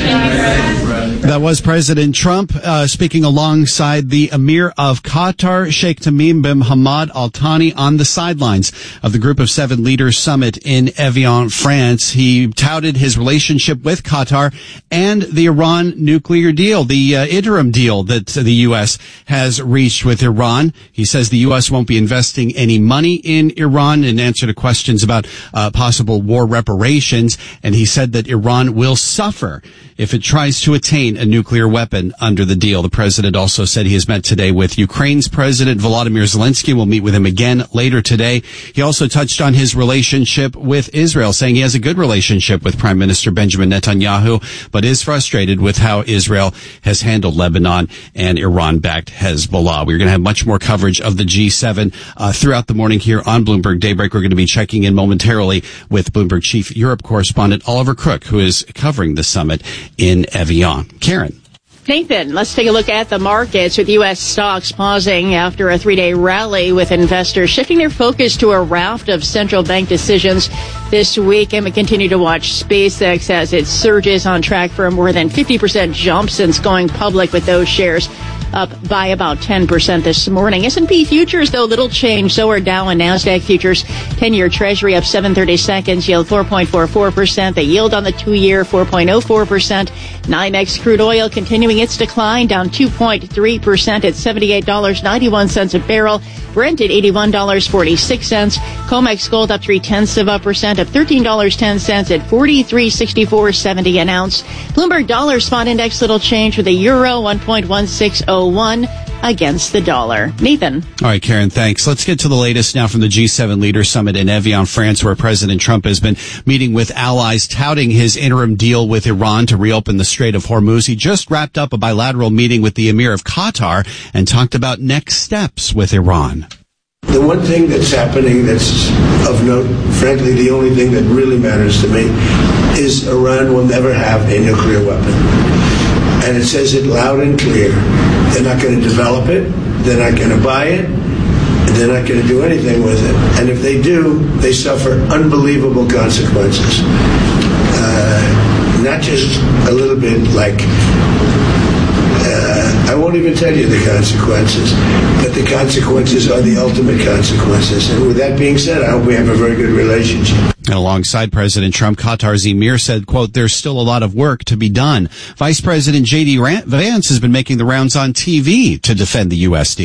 That was President Trump uh, speaking alongside the Emir of Qatar, Sheikh Tamim bin Hamad Al Thani, on the sidelines of the Group of Seven Leaders Summit in Evian, France. He touted his relationship with Qatar and the Iran nuclear deal, the uh, interim deal that the U S has reached with Iran. He says the U S won't be investing any money in Iran, in answer to questions about uh, possible war reparations. And he said that Iran will suffer if it tries to attain a nuclear weapon under the deal. The president also said he has met today with Ukraine's President Volodymyr Zelensky. We'll meet with him again later today. He also touched on his relationship with Israel, saying he has a good relationship with Prime Minister Benjamin Netanyahu, but is frustrated with how Israel has handled Lebanon and Iran-backed Hezbollah. We're going to have much more coverage of the G seven uh, throughout the morning here on Bloomberg Daybreak. We're going to be checking in momentarily with Bloomberg Chief Europe correspondent Oliver Crook, who is covering the summit in Evian. Karen. Nathan, let's take a look at the markets, with U S stocks pausing after a three-day rally, with investors shifting their focus to a raft of central bank decisions this week. And we continue to watch SpaceX as it surges, on track for a more than fifty percent jump since going public, with those shares up by about ten percent this morning. S and P futures, though, little change. So are Dow and NASDAQ futures. ten-year Treasury up seven thirty-seconds, yield four point four four percent. The yield on the two-year, four point oh four percent. NYMEX crude oil continuing its decline, down two point three percent at seventy-eight dollars and ninety-one cents a barrel. Brent at eighty-one dollars and forty-six cents. COMEX gold up three-tenths of a percent, up thirteen dollars and ten cents at forty-three sixty-four seventy an ounce. Bloomberg dollar spot index, little change, with the euro one point one six oh one against the dollar. Nathan. All right, Karen, thanks. Let's get to the latest now from the G seven Leaders Summit in Evian, France, where President Trump has been meeting with allies, touting his interim deal with Iran to reopen the Strait of Hormuz. He just wrapped up a bilateral meeting with the Emir of Qatar and talked about next steps with Iran. The one thing that's happening that's of note, frankly, the only thing that really matters to me, is Iran will never have a nuclear weapon. And it says it loud and clear. They're not going to develop it. They're not going to buy it. They're not going to do anything with it. And if they do, they suffer unbelievable consequences. Uh, not just a little bit like, uh, I won't even tell you the consequences, but the consequences are the ultimate consequences. And with that being said, I hope we have a very good relationship. And alongside President Trump, Qatar's Emir said, quote, there's still a lot of work to be done. Vice President J D Vance has been making the rounds on T V to defend the U S deal.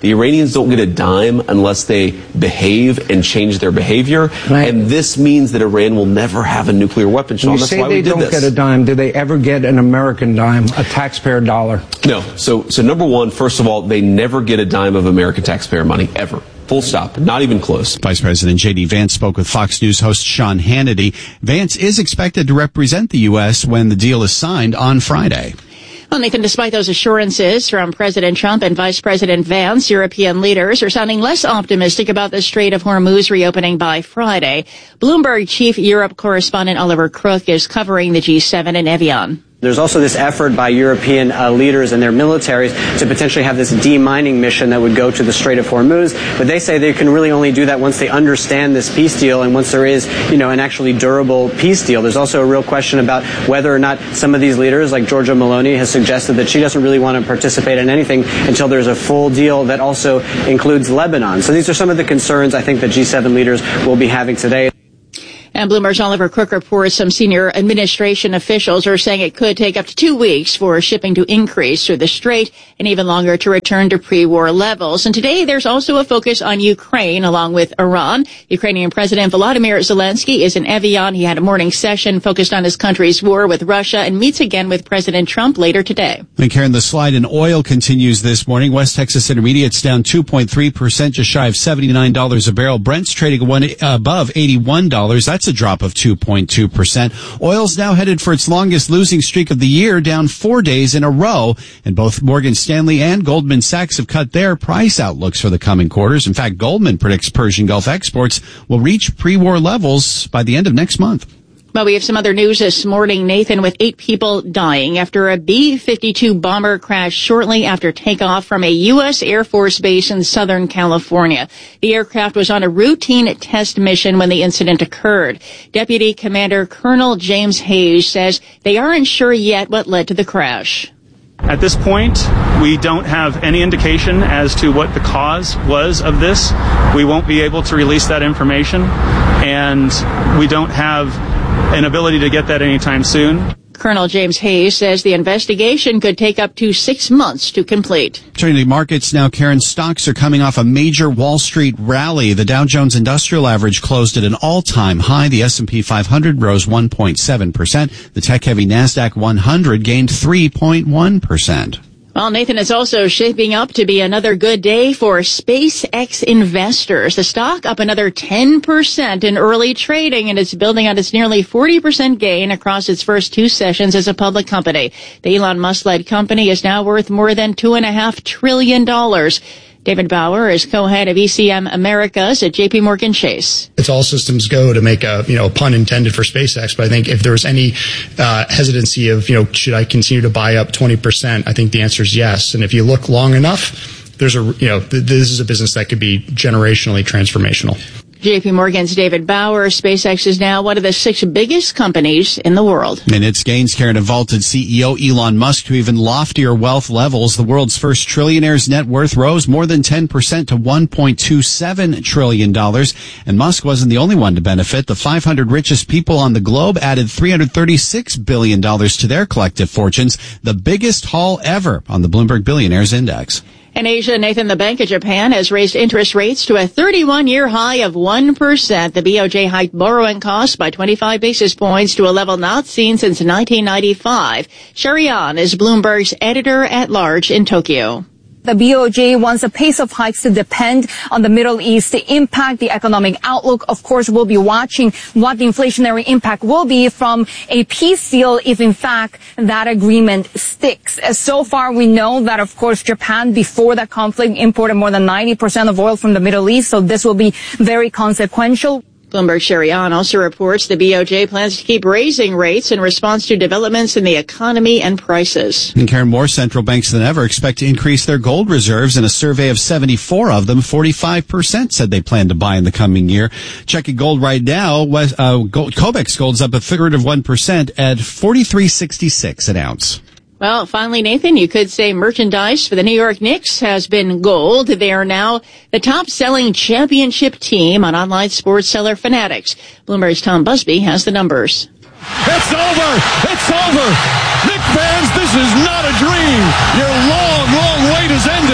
The Iranians don't get a dime unless they behave and change their behavior. Right. And this means that Iran will never have a nuclear weapon, Sean. You That's say why they we did don't this. get a dime. Do they ever get an American dime, a taxpayer dollar? No. So, so number one, first of all, they never get a dime of American taxpayer money, ever. Full stop. Not even close. Vice President J D Vance spoke with Fox News host Sean Hannity. Vance is expected to represent the U S when the deal is signed on Friday. Well, Nathan, despite those assurances from President Trump and Vice President Vance, European leaders are sounding less optimistic about the Strait of Hormuz reopening by Friday. Bloomberg chief Europe correspondent Oliver Crook is covering the G seven in Evian. There's also this effort by European uh, leaders and their militaries to potentially have this demining mission that would go to the Strait of Hormuz. But they say they can really only do that once they understand this peace deal and once there is, you know, an actually durable peace deal. There's also a real question about whether or not some of these leaders, like Giorgia Meloni, has suggested that she doesn't really want to participate in anything until there's a full deal that also includes Lebanon. So these are some of the concerns I think that G seven leaders will be having today. And Bloomberg's Oliver Crook reports some senior administration officials are saying it could take up to two weeks for shipping to increase through the strait and even longer to return to pre-war levels. And today there's also a focus on Ukraine along with Iran. Ukrainian President Volodymyr Zelensky is in Evian. He had a morning session focused on his country's war with Russia and meets again with President Trump later today. And Karen, the slide in oil continues this morning. West Texas Intermediate's down two point three percent, just shy of seventy-nine dollars a barrel. Brent's trading one above eighty-one dollars. That's a drop of two point two percent. Oil's now headed for its longest losing streak of the year, down four days in a row. And both Morgan Stanley and Goldman Sachs have cut their price outlooks for the coming quarters. In fact, Goldman predicts Persian Gulf exports will reach pre-war levels by the end of next month. Well, we have some other news this morning, Nathan, with eight people dying after a B fifty-two bomber crashed shortly after takeoff from a U S Air Force base in Southern California. The aircraft was on a routine test mission when the incident occurred. Deputy Commander Colonel James Hayes says they aren't sure yet what led to the crash. At this point, we don't have any indication as to what the cause was of this. We won't be able to release that information, and we don't have an ability to get that anytime soon. Colonel James Hayes says the investigation could take up to six months to complete. Turning to markets now, Karen, stocks are coming off a major Wall Street rally. The Dow Jones Industrial Average closed at an all-time high. The S and P five hundred rose one point seven percent. The tech-heavy NASDAQ one hundred gained three point one percent. Well, Nathan, it's also shaping up to be another good day for SpaceX investors. The stock up another ten percent in early trading, and it's building on its nearly forty percent gain across its first two sessions as a public company. The Elon Musk-led company is now worth more than two point five trillion dollars. David Bauer is co-head of E C M Americas at J P Morgan Chase. It's all systems go to make a, you know, pun intended for SpaceX. But I think if there was any uh, hesitancy of, you know, should I continue to buy up twenty percent? I think the answer is yes. And if you look long enough, there's a, you know, th- this is a business that could be generationally transformational. J P Morgan's David Bauer. SpaceX is now one of the six biggest companies in the world. And its gains carried a vaulted C E O Elon Musk to even loftier wealth levels. The world's first trillionaire's net worth rose more than ten percent to one point two seven trillion dollars. And Musk wasn't the only one to benefit. The five hundred richest people on the globe added three hundred thirty-six billion dollars to their collective fortunes, the biggest haul ever on the Bloomberg Billionaires Index. In Asia, Nathan, the Bank of Japan has raised interest rates to a thirty-one-year high of one percent. The B O J hiked borrowing costs by twenty-five basis points to a level not seen since nineteen ninety-five. Sherry An is Bloomberg's editor-at-large in Tokyo. The B O J wants the pace of hikes to depend on the Middle East, the impact, the economic outlook. Of course, we'll be watching what the inflationary impact will be from a peace deal if, in fact, that agreement sticks. So far, we know that, of course, Japan, before that conflict, imported more than ninety percent of oil from the Middle East, so this will be very consequential. Bloomberg Sherry An also reports the B O J plans to keep raising rates in response to developments in the economy and prices. And Karen, more central banks than ever expect to increase their gold reserves. In a survey of seventy-four of them, forty-five percent said they plan to buy in the coming year. Checking gold right now, West, uh, gold, COMEX gold's up a third of one percent at forty-three sixty-six an ounce. Well, finally, Nathan, you could say merchandise for the New York Knicks has been gold. They are now the top-selling championship team on online sports seller Fanatics. Bloomberg's Tom Busby has the numbers. It's over! It's over! Knicks fans, this is not a dream! Your long, long wait has ended! The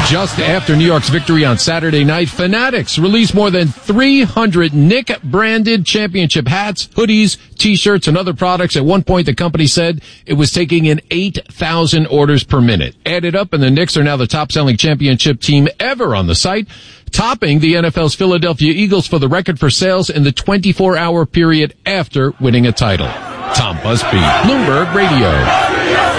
Just after New York's victory on Saturday night, Fanatics released more than three hundred Knick-branded championship hats, hoodies, T-shirts, and other products. At one point, the company said it was taking in eight thousand orders per minute. Added up, and the Knicks are now the top-selling championship team ever on the site, topping the N F L's Philadelphia Eagles for the record for sales in the twenty-four hour period after winning a title. Tom Busby, Bloomberg Radio.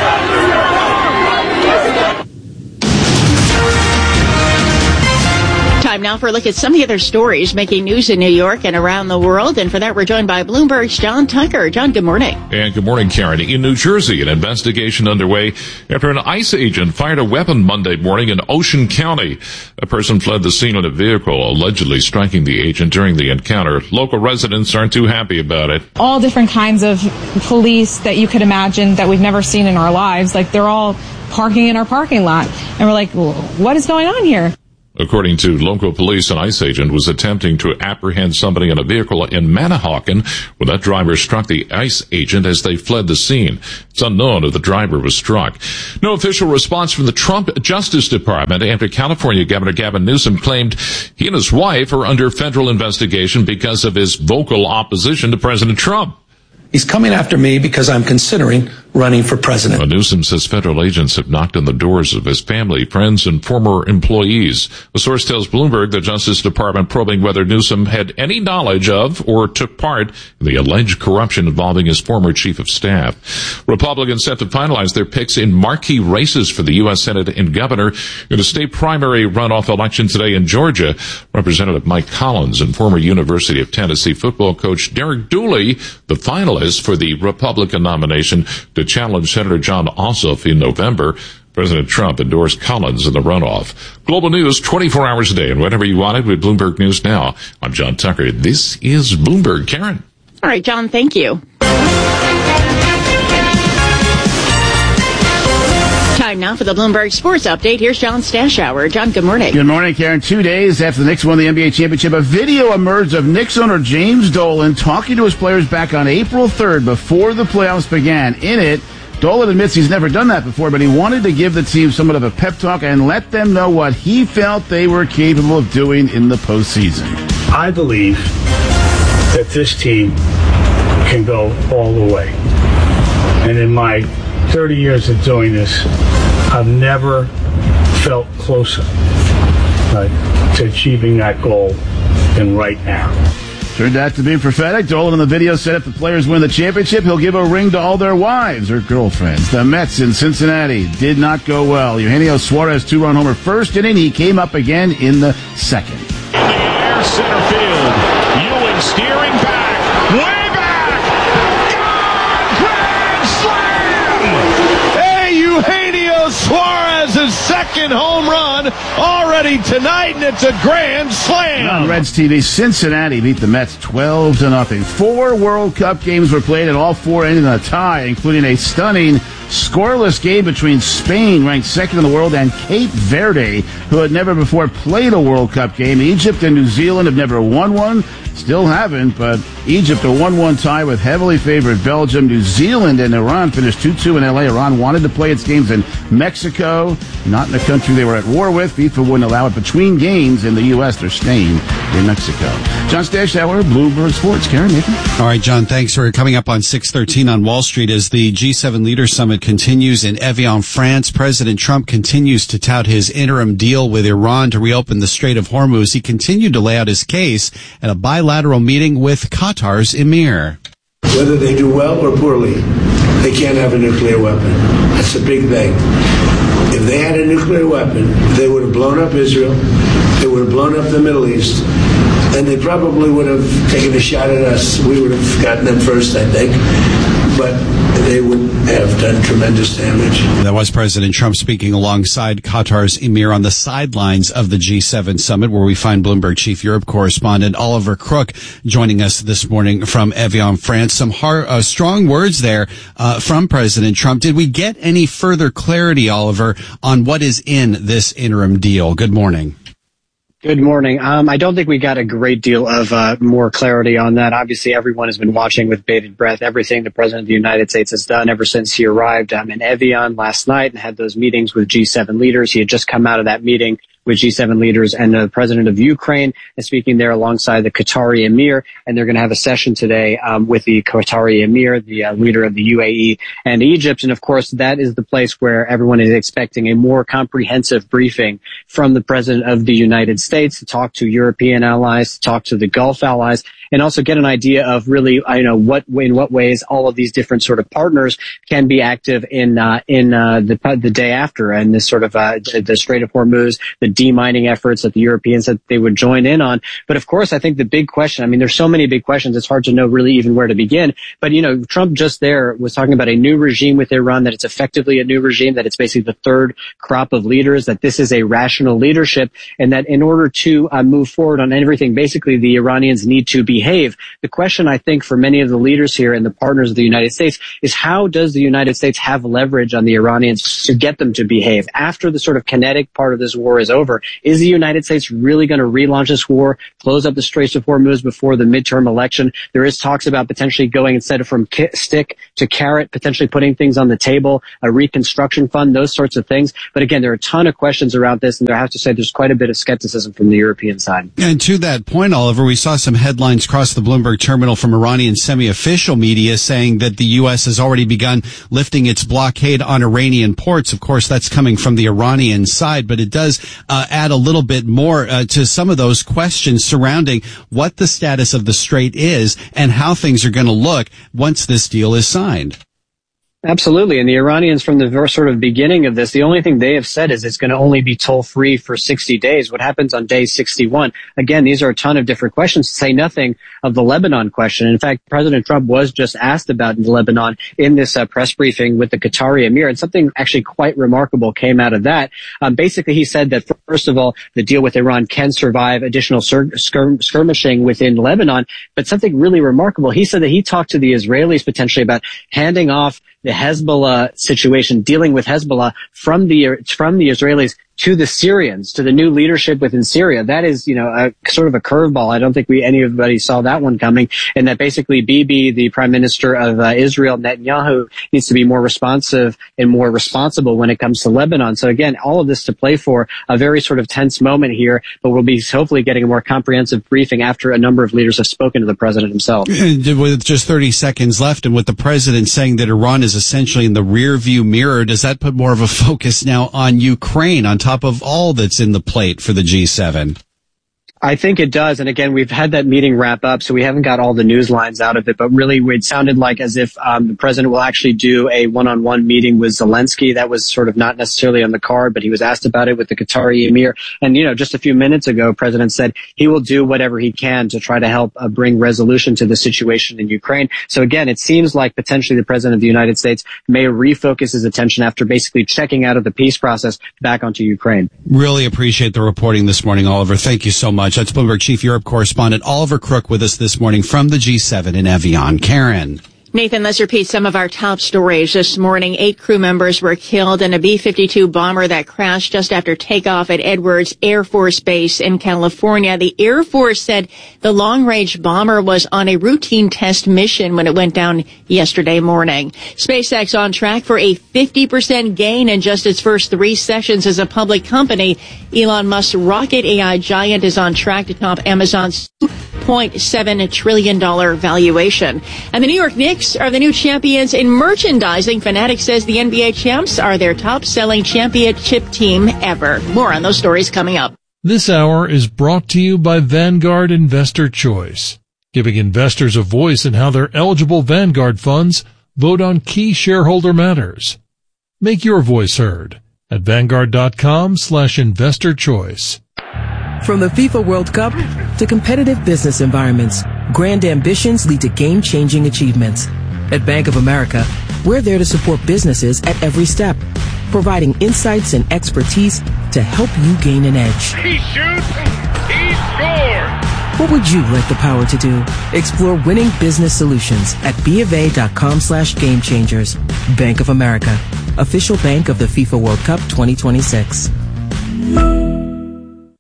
Time now for a look at some of the other stories making news in New York and around the world. And for that, we're joined by Bloomberg's John Tucker. John, good morning. And good morning, Karen. In New Jersey, an investigation underway after an ICE agent fired a weapon Monday morning in Ocean County. A person fled the scene in a vehicle, allegedly striking the agent during the encounter. Local residents aren't too happy about it. All different kinds of police that you could imagine that we've never seen in our lives. Like, they're all parking in our parking lot. And we're like, well, what is going on here? According to local police, an ICE agent was attempting to apprehend somebody in a vehicle in Manahawkin when that driver struck the ICE agent as they fled the scene. It's unknown if the driver was struck. No official response from the Trump Justice Department after California Governor Gavin Newsom claimed he and his wife are under federal investigation because of his vocal opposition to President Trump. He's coming after me because I'm considering running for president. Well, Newsom says federal agents have knocked on the doors of his family, friends, and former employees. A source tells Bloomberg the Justice Department probing whether Newsom had any knowledge of or took part in the alleged corruption involving his former chief of staff. Republicans set to finalize their picks in marquee races for the U S Senate and governor in a state primary runoff election today in Georgia. Representative Mike Collins and former University of Tennessee football coach Derek Dooley, the finalist for the Republican nomination to challenge Senator John Ossoff in November. President Trump endorsed Collins in the runoff. Global news twenty-four hours a day and whenever you want it with Bloomberg News Now. I'm John Tucker. This is Bloomberg. Karen. All right, John, thank you. Time now for the Bloomberg Sports Update. Here's John Stashower. John, good morning. Good morning, Karen. Two days after the Knicks won the N B A championship, a video emerged of Knicks owner James Dolan talking to his players back on April third before the playoffs began. In it, Dolan admits he's never done that before, but he wanted to give the team somewhat of a pep talk and let them know what he felt they were capable of doing in the postseason. I believe that this team can go all the way. And in my thirty years of doing this, I've never felt closer right, to achieving that goal than right now. Turned out to be prophetic. Dolan in the video said if the players win the championship, he'll give a ring to all their wives or girlfriends. The Mets in Cincinnati did not go well. Eugenio Suarez two-run homer first inning. He came up again in the second. Air center field. Ewing steering back. Way back. Gone! Grand slam! Hey, Eugenio Suarez's second home run already tonight, and it's a grand slam. On Reds T V, Cincinnati beat the Mets twelve to nothing. Four World Cup games were played, and all four ended in a tie, including a stunning scoreless game between Spain, ranked second in the world, and Cape Verde, who had never before played a World Cup game. Egypt and New Zealand have never won one. Still haven't, but Egypt a one one tie with heavily favored Belgium. New Zealand and Iran finished two two in L A. Iran wanted to play its games in Mexico, not in the country they were at war with. FIFA wouldn't allow it between games. In the U S, they're staying in Mexico. John Stashower, Bloomberg Sports. Karen, Nathan. All right, John, thanks for coming up on six thirteen on Wall Street as the G seven Leaders Summit continues in Evian, France. President Trump continues to tout his interim deal with Iran to reopen the Strait of Hormuz. He continued to lay out his case at a bilateral meeting with Qatar's emir. Whether they do well or poorly, they can't have a nuclear weapon. That's a big thing. If they had a nuclear weapon, they would have blown up Israel, they would have blown up the Middle East, and they probably would have taken a shot at us. We would have gotten them first, I think. But they would have done tremendous damage. That was President Trump speaking alongside Qatar's emir on the sidelines of the G seven summit, where we find Bloomberg Chief Europe correspondent Oliver Crook joining us this morning from Evian, France. Some hard, uh, strong words there uh, from President Trump. Did we get any further clarity, Oliver, on what is in this interim deal? Good morning. Good morning. Um, I don't think we got a great deal of uh, more clarity on that. Obviously, everyone has been watching with bated breath everything the President of the United States has done ever since he arrived um, in Evian last night and had those meetings with G seven leaders. He had just come out of that meeting with G seven leaders and the president of Ukraine is speaking there alongside the Qatari Emir. And they're going to have a session today um, with the Qatari Emir, the uh, leader of the U A E and Egypt. And of course, that is the place where everyone is expecting a more comprehensive briefing from the president of the United States to talk to European allies, to talk to the Gulf allies, and also get an idea of really, you know, what, in what ways all of these different sort of partners can be active in, uh, in, uh, the, the day after and this sort of, uh, the Strait of Hormuz, the demining efforts that the Europeans said they would join in on. But of course, I think the big question, I mean, there's so many big questions, it's hard to know really even where to begin. But, you know, Trump just there was talking about a new regime with Iran, that it's effectively a new regime, that it's basically the third crop of leaders, that this is a rational leadership, and that in order to uh, move forward on everything, basically the Iranians need to behave. The question, I think, for many of the leaders here and the partners of the United States is how does the United States have leverage on the Iranians to get them to behave? After the sort of kinetic part of this war is over, is the United States really going to relaunch this war, close up the Straits of Hormuz before the midterm election? There is talks about potentially going instead of from stick to carrot, potentially putting things on the table, a reconstruction fund, those sorts of things. But again, there are a ton of questions around this, and I have to say there's quite a bit of skepticism from the European side. And to that point, Oliver, we saw some headlines across the Bloomberg terminal from Iranian semi-official media saying that the U S has already begun lifting its blockade on Iranian ports. Of course, that's coming from the Iranian side, but it does uh, add a little bit more uh, to some of those questions surrounding what the status of the strait is and how things are going to look once this deal is signed. Absolutely. And the Iranians from the sort of beginning of this, the only thing they have said is it's going to only be toll free for sixty days. What happens on day sixty-one? Again, these are a ton of different questions, to say nothing of the Lebanon question. In fact, President Trump was just asked about Lebanon in this uh, press briefing with the Qatari Emir, and something actually quite remarkable came out of that. Um, basically, he said that, first of all, the deal with Iran can survive additional skir- skir- skirmishing within Lebanon, but something really remarkable, he said that he talked to the Israelis potentially about handing off the Hezbollah situation, dealing with Hezbollah from the from the Israelis to the Syrians, to the new leadership within Syria. That is, you know, a sort of a curveball. I don't think we anybody saw that one coming. And that basically Bibi, the prime minister of uh, Israel, Netanyahu, needs to be more responsive and more responsible when it comes to Lebanon. So again, all of this to play for, a very sort of tense moment here, but we'll be hopefully getting a more comprehensive briefing after a number of leaders have spoken to the president himself. And with just thirty seconds left, and with the president saying that Iran is essentially in the rear view mirror, does that put more of a focus now on Ukraine on top of all that's in the plate for the G seven? I think it does. And again, we've had that meeting wrap up, so we haven't got all the news lines out of it. But really, it sounded like as if um, the president will actually do a one-on-one meeting with Zelensky. That was sort of not necessarily on the card, but he was asked about it with the Qatari Emir. And, you know, just a few minutes ago, President said he will do whatever he can to try to help uh, bring resolution to the situation in Ukraine. So again, it seems like potentially the president of the United States may refocus his attention after basically checking out of the peace process back onto Ukraine. Really appreciate the reporting this morning, Oliver. Thank you so much. That's Bloomberg Chief Europe Correspondent Oliver Crook with us this morning from the G seven in Evian. Karen. Nathan, let's repeat some of our top stories this morning. Eight crew members were killed in a B fifty-two bomber that crashed just after takeoff at Edwards Air Force Base in California. The Air Force said the long-range bomber was on a routine test mission when it went down yesterday morning. SpaceX on track for a fifty percent gain in just its first three sessions as a public company. Elon Musk's rocket A I giant is on track to top Amazon's two point seven trillion dollars valuation. And the New York Knicks are the new champions in merchandising. Fanatics says the N B A champs are their top-selling championship team ever. More on those stories coming up. This hour is brought to you by Vanguard Investor Choice, giving investors a voice in how their eligible Vanguard funds vote on key shareholder matters. Make your voice heard at Vanguard.com slash investor choice. From the FIFA World Cup to competitive business environments, grand ambitions lead to game-changing achievements. At Bank of America, we're there to support businesses at every step, providing insights and expertise to help you gain an edge. He shoots, he scores! What would you like the power to do? Explore winning business solutions at BofA.com slash game changers. Bank of America, official bank of the FIFA World Cup twenty twenty-six.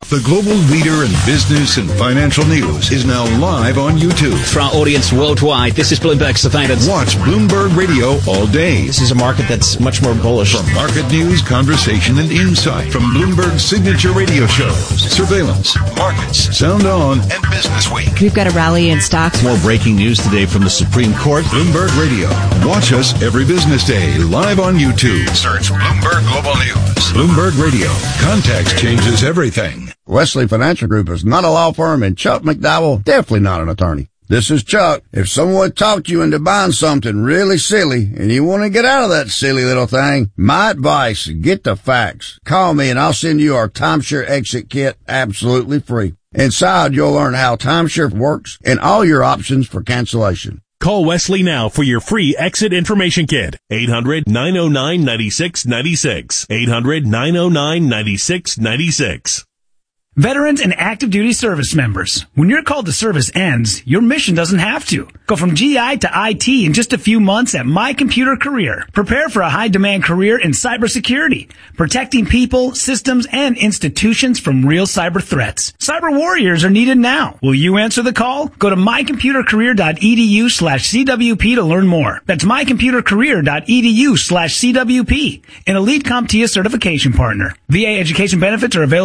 The global leader in business and financial news is now live on YouTube. For our audience worldwide, this is Bloomberg Surveillance. Watch Bloomberg Radio all day. This is a market that's much more bullish. From market news, conversation, and insight. From Bloomberg's signature radio shows, Surveillance, Markets, Sound On, and Business Week. We've got a rally in stocks. More breaking news today from the Supreme Court. Bloomberg Radio. Watch us every business day, live on YouTube. Search Bloomberg Global News. Bloomberg Radio. Context changes everything. Wesley Financial Group is not a law firm, and Chuck McDowell definitely not an attorney. This is Chuck. If someone talked you into buying something really silly and you want to get out of that silly little thing, my advice, get the facts. Call me and I'll send you our timeshare exit kit absolutely free. Inside, you'll learn how timeshare works and all your options for cancellation. Call Wesley now for your free exit information kit. eight hundred, nine oh nine, nine six nine six. eight hundred, nine oh nine, nine six nine six. Veterans and active duty service members, when your call to service ends, your mission doesn't have to. Go from G I to I T in just a few months at My Computer Career. Prepare for a high-demand career in cybersecurity, protecting people, systems, and institutions from real cyber threats. Cyber warriors are needed now. Will you answer the call? Go to mycomputercareer.edu slash CWP to learn more. That's mycomputercareer.edu slash CWP, an Elite CompTIA certification partner. V A education benefits are available